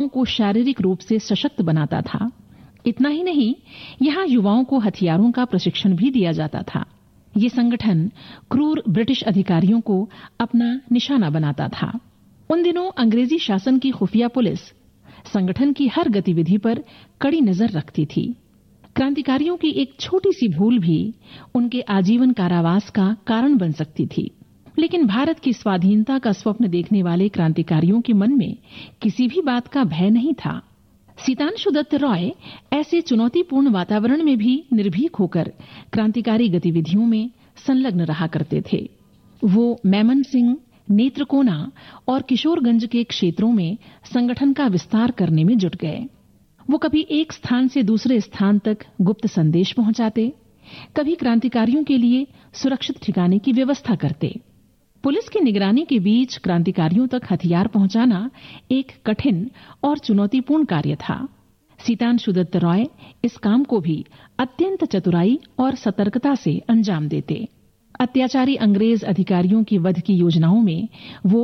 युवाओं को शारीरिक रूप से सशक्त बनाता था। इतना ही नहीं, यहाँ युवाओं को हथियारों का प्रशिक्षण भी दिया जाता था। ये संगठन क्रूर ब्रिटिश अधिकारियों को अपना निशाना बनाता था। उन दिनों अंग्रेजी शासन की खुफिया पुलिस संगठन की हर गतिविधि पर कड़ी नजर रखती थी। क्रांतिकारियों की एक छोटी सी भूल भी उनके आजीवन कारावास का कारण बन सकती थी। लेकिन भारत की स्वाधीनता का स्वप्न देखने वाले क्रांतिकारियों के मन में किसी भी बात का भय नहीं था। सीतांशु दत्त रॉय ऐसे चुनौतीपूर्ण वातावरण में भी निर्भीक होकर क्रांतिकारी गतिविधियों में संलग्न रहा करते थे। वो मैमन सिंह, नेत्रकोना और किशोरगंज के क्षेत्रों में संगठन का विस्तार करने में जुट गए। वो कभी एक स्थान से दूसरे स्थान तक गुप्त संदेश पहुंचाते, कभी क्रांतिकारियों के लिए सुरक्षित ठिकाने की व्यवस्था करते। पुलिस की निगरानी के बीच क्रांतिकारियों तक हथियार पहुंचाना एक कठिन और चुनौतीपूर्ण कार्य था। सीतांशु दत्त रॉय इस काम को भी अत्यंत चतुराई और सतर्कता से अंजाम देते। अत्याचारी अंग्रेज अधिकारियों की वध की योजनाओं में वो